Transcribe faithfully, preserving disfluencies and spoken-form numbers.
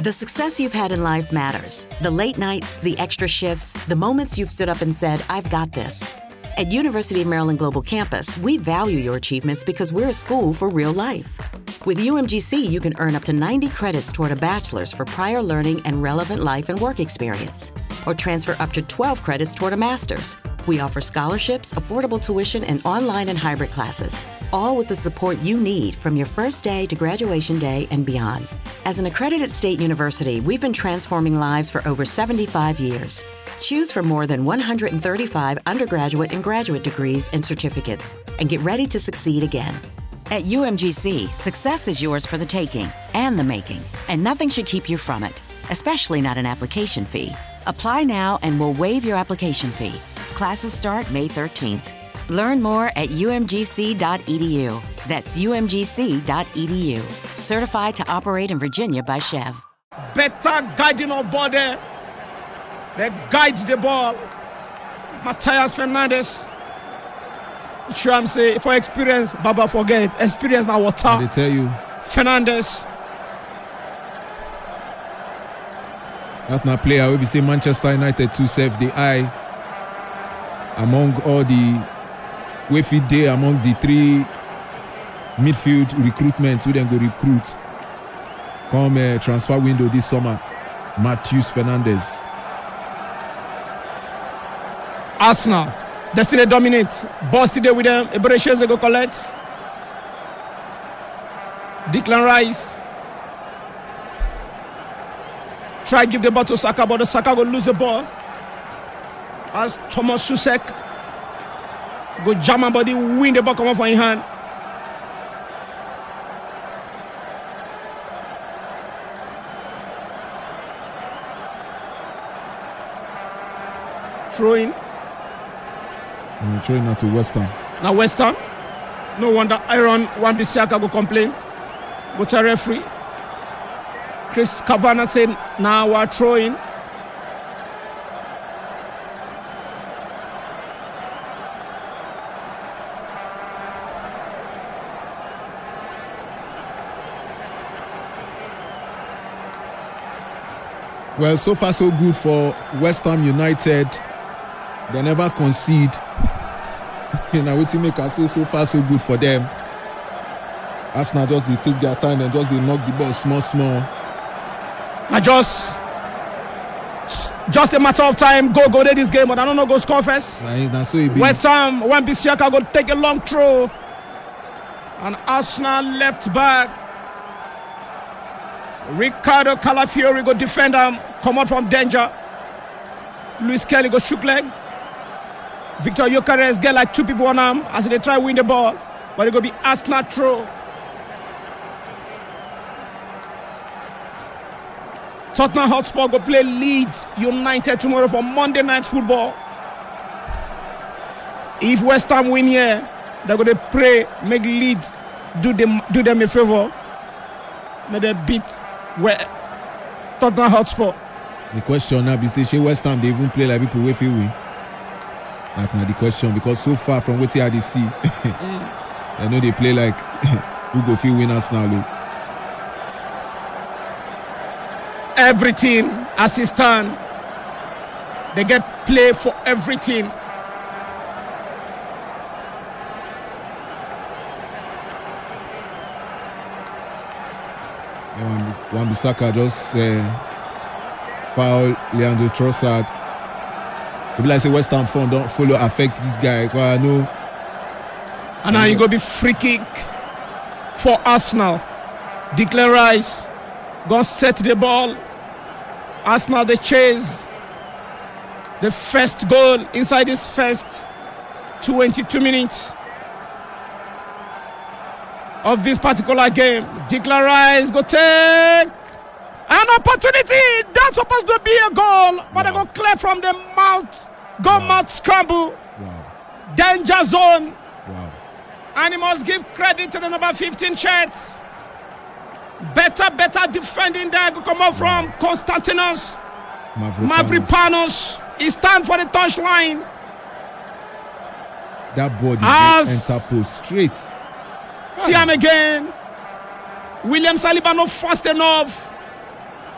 The success you've had in life matters. The late nights, the extra shifts, the moments you've stood up and said, I've got this. At University of Maryland Global Campus, we value your achievements because we're a school for real life. With U M G C, you can earn up to ninety credits toward a bachelor's for prior learning and relevant life and work experience, or transfer up to twelve credits toward a master's. We offer scholarships, affordable tuition, and online and hybrid classes, all with the support you need from your first day to graduation day and beyond. As an accredited state university, we've been transforming lives for over seventy-five years. Choose from more than one hundred thirty-five undergraduate and graduate degrees and certificates, and get ready to succeed again. At U M G C, success is yours for the taking and the making, and nothing should keep you from it, especially not an application fee. Apply now and we'll waive your application fee. Classes start May thirteenth. Learn more at U M G C dot E D U. That's U M G C dot E D U. Certified to operate in Virginia by Chev. Better guiding of ball there. They guide the ball. Matthias Fernandes. Sure, I'm saying for experience, Baba forget it. Experience now water. They tell you. Fernandes. That na player we be say Manchester United to save the eye among all the way fit day among the three midfield recruitments we then go recruit come uh, transfer window this summer. Matheus Fernandes. Arsenal. They still dominate. Boss today with them. Eberechieze go collect. Declan Rice. Try give the ball to Saka, but the Saka go lose the ball. As Thomas Susek go jam and body, win the ball, come off from his hand. Throwing. I'm throwing now to West Ham. Now West Ham. No wonder Aaron Wan-Bissaka go complain. Go to referee. Chris Kavanagh said, now we're throwing. Well, so far so good for West Ham United. They never concede. You know, what make us say so far so good for them. Arsenal just they take their time and just they knock the ball small, small. Now just, just a matter of time. Go, go there this game, but I don't know go score first. Nah, so it be. West Ham, Wan-Bissaka go take a long throw, and Arsenal left back. Ricardo Calafiori go defend him, come out from danger. Luis Kelly go shook leg. Victor Gyökeres get like two people on him as they try to win the ball, but it go be Arsenal throw. Tottenham Hotspur go play Leeds United tomorrow for Monday Night Football. If West Ham win here, they're going to pray, make Leeds do them, do them a favor. May they beat where Tottenham Hotspur. The question now be say, should West Ham they even play like people wey fit win? That's not the question, because so far from what I see, mm. I know they play like who go fit win us now. Everything as it stand, they get play for everything. Wan-Bissaka just uh, foul Leandro Trossard. If like say West Ham fan don't follow affect this guy, because I know. And now you go be free kick for Arsenal. Declan Rice gonna set the ball. Arsenal they chase the first goal inside this first twenty-two minutes of this particular game. Declan Rice go take an opportunity. That's supposed to be a goal, but wow. They go clear from the mouth. Go wow. Mouth scramble. Wow. Danger zone. Wow. And he must give credit to the number fifteen shirts. Better, better defending there. Go come out from wow. Konstantinos Mavropanos. He stand for the touchline. That body enter post straight. See him again. William Saliba not fast enough.